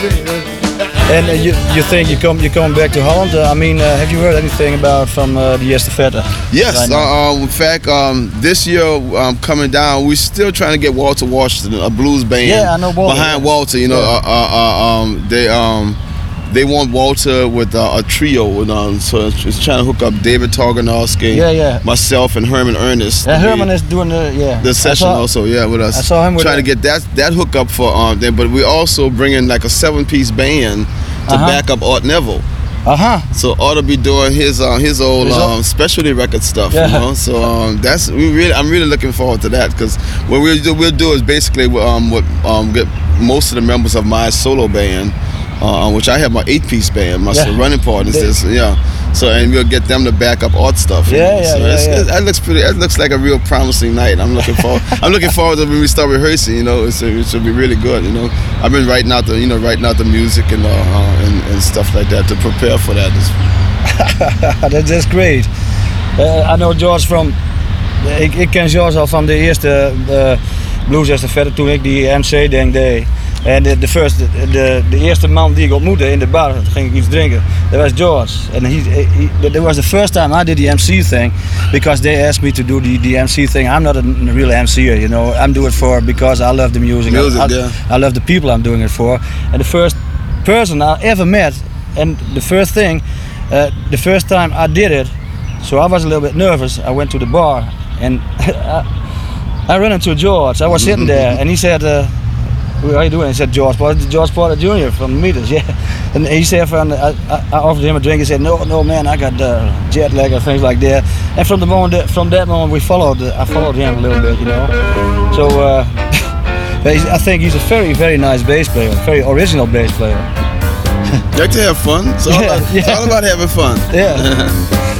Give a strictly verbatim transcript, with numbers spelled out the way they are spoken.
And uh, you you think you come you coming back to Holland? Uh, I mean, uh, have you heard anything about from uh, the Estafette? Yes. Right Uh, uh, in fact, um, this year um, coming down, we're still trying to get Walter Washington, a blues band. Yeah, I know Walter. Behind Walter, you know, Yeah. uh, uh, uh, um, they um, they want Walter with uh, a trio, with, um, so it's, it's trying to hook up David Torganowski, Yeah, yeah. myself, and Herman Ernest. Yeah, to be- Herman is doing the yeah. the I session saw- also, yeah, with us. I saw him with trying the- to get that that hook up for um them, but we also bringing like a seven piece band to Uh-huh. back up Art Neville. Uh huh. So Art will be doing his uh, his old His old- um, specialty record stuff, Yeah. you know. So um, that's we really I'm really looking forward to that, because what we'll do we'll do is basically um what um get most of the members of my solo band, uh, which I have my eight piece band, my Yeah. running partners, They- is yeah. So and we'll get them to back up Art stuff. you Yeah, know. yeah, so yeah, it's, yeah. it's- that looks pretty. That looks like a real promising night. I'm looking forward. I'm looking forward to when we start rehearsing. You know, it's, it should be really good. You know, I've been writing out the you know writing out the music and uh, uh, and, and stuff like that to prepare for that. It's, That, that's great. Uh, I know George from. Ik, ik ken George al van de eerste uh, Blues Estafette toen ik die M C-ding deed. En de, de, first, de, de, de eerste man die ik ontmoette in de bar, toen ging ik iets drinken, dat was George. And he, he, that was the first time I did the M C thing, because they asked me to do the, the M C thing. I'm not a real M C'er, you know. I'm doing it for because I love the music. Music, I, I, yeah. I love the people I'm doing it for. And the first person I ever met, and the first thing, uh, the first time I did it, so I was a little bit nervous. I went to the bar and I, I ran into George. I was sitting there and he said, uh, "How are you doing?" He said, "George Porter, George Porter Junior from Meters." Yeah, and he said, from, I, I offered him a drink. He said, "No, no, man, I got uh, jet lag and things like that." And from the moment, that, from that moment, we followed. I followed him a little bit, you know. So uh, I think he's a very, very nice bass player, very original bass player. like to have fun. It's all, Yeah, about, it's yeah. all about having fun. Yeah.